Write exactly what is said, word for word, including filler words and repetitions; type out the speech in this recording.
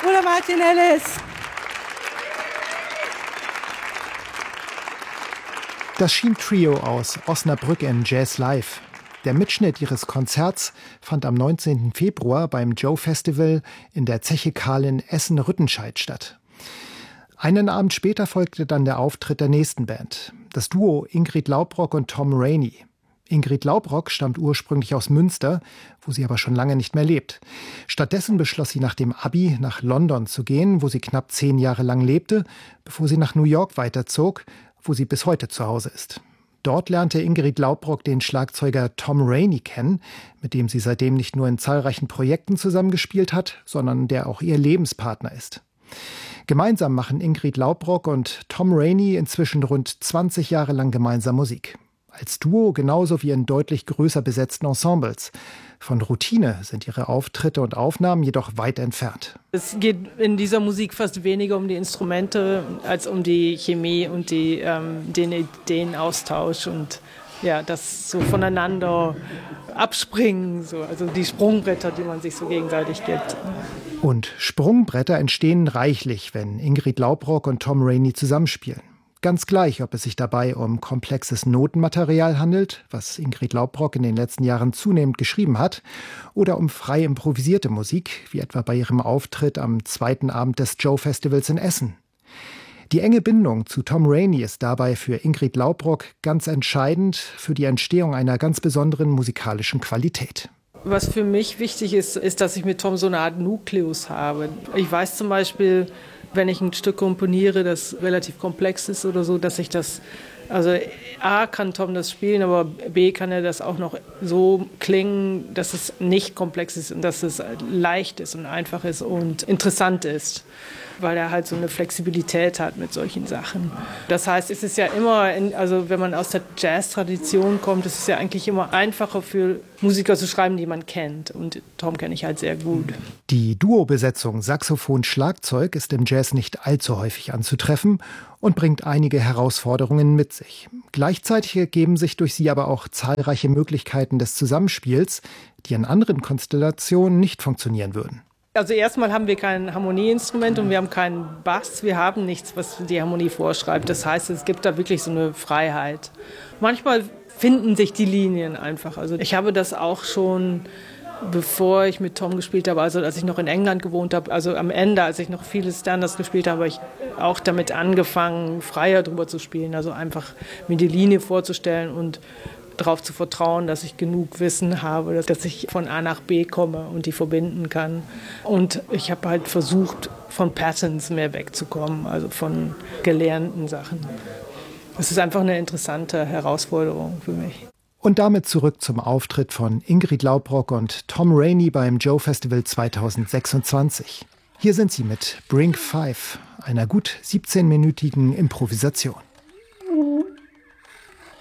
Ulla Martinellis. Das Schien Trio aus Osnabrück in Jazz Live. Der Mitschnitt ihres Konzerts fand am neunzehnten Februar beim Joe Festival in der Zeche Karl in Essen-Rüttenscheid statt. Einen Abend später folgte dann der Auftritt der nächsten Band, das Duo Ingrid Laubrock und Tom Rainey. Ingrid Laubrock stammt ursprünglich aus Münster, wo sie aber schon lange nicht mehr lebt. Stattdessen beschloss sie nach dem Abi nach London zu gehen, wo sie knapp zehn Jahre lang lebte, bevor sie nach New York weiterzog, wo sie bis heute zu Hause ist. Dort lernte Ingrid Laubrock den Schlagzeuger Tom Rainey kennen, mit dem sie seitdem nicht nur in zahlreichen Projekten zusammengespielt hat, sondern der auch ihr Lebenspartner ist. Gemeinsam machen Ingrid Laubrock und Tom Rainey inzwischen rund zwanzig Jahre lang gemeinsam Musik. Als Duo genauso wie in deutlich größer besetzten Ensembles. Von Routine sind ihre Auftritte und Aufnahmen jedoch weit entfernt. Es geht in dieser Musik fast weniger um die Instrumente als um die Chemie und die, ähm, den Ideenaustausch und ja, das so voneinander abspringen, so, also die Sprungbretter, die man sich so gegenseitig gibt. Und Sprungbretter entstehen reichlich, wenn Ingrid Laubrock und Tom Rainey zusammenspielen. Ganz gleich, ob es sich dabei um komplexes Notenmaterial handelt, was Ingrid Laubrock in den letzten Jahren zunehmend geschrieben hat, oder um frei improvisierte Musik, wie etwa bei ihrem Auftritt am zweiten Abend des Joe Festivals in Essen. Die enge Bindung zu Tom Rainey ist dabei für Ingrid Laubrock ganz entscheidend für die Entstehung einer ganz besonderen musikalischen Qualität. Was für mich wichtig ist, ist, dass ich mit Tom so eine Art Nukleus habe. Ich weiß zum Beispiel, wenn ich ein Stück komponiere, das relativ komplex ist oder so, dass ich das, also A kann Tom das spielen, aber B kann er das auch noch so klingen, dass es nicht komplex ist und dass es leicht ist und einfach ist und interessant ist, weil er halt so eine Flexibilität hat mit solchen Sachen. Das heißt, es ist ja immer, in, also wenn man aus der Jazz-Tradition kommt, es ist ja eigentlich immer einfacher für Musiker zu schreiben, die man kennt. Und Tom kenne ich halt sehr gut. Die Duo-Besetzung Saxophon-Schlagzeug ist im Jazz nicht allzu häufig anzutreffen und bringt einige Herausforderungen mit sich. Gleichzeitig ergeben sich durch sie aber auch zahlreiche Möglichkeiten des Zusammenspiels, die in anderen Konstellationen nicht funktionieren würden. Also erstmal haben wir kein Harmonieinstrument und wir haben keinen Bass. Wir haben nichts, was die Harmonie vorschreibt. Das heißt, es gibt da wirklich so eine Freiheit. Manchmal finden sich die Linien einfach. Also ich habe das auch schon, bevor ich mit Tom gespielt habe, also als ich noch in England gewohnt habe, also am Ende, als ich noch viele Standards gespielt habe, habe ich auch damit angefangen, freier drüber zu spielen. Also einfach mir die Linie vorzustellen und darauf zu vertrauen, dass ich genug Wissen habe, dass ich von A nach B komme und die verbinden kann. Und ich habe halt versucht, von Patterns mehr wegzukommen, also von gelernten Sachen. Das ist einfach eine interessante Herausforderung für mich. Und damit zurück zum Auftritt von Ingrid Laubrock und Tom Rainey beim Joe Festival zweitausendsechsundzwanzig. Hier sind sie mit Bring Five, einer gut siebzehnminütigen Improvisation.